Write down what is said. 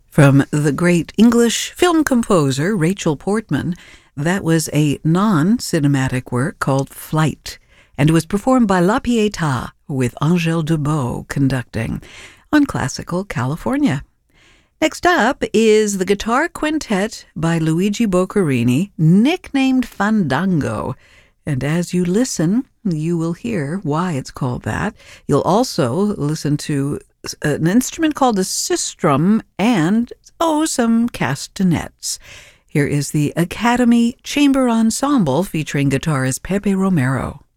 From the great English film composer Rachel Portman, that was a non-cinematic work called Flight, and it was performed by La Pietà with Angèle Debow conducting on Classical California. Next up is the Guitar Quintet by Luigi Boccherini, nicknamed Fandango. And as you listen, you will hear why it's called that. You'll also listen to an instrument called a sistrum and, some castanets. Here is the Academy Chamber Ensemble featuring guitarist Pepe Romero.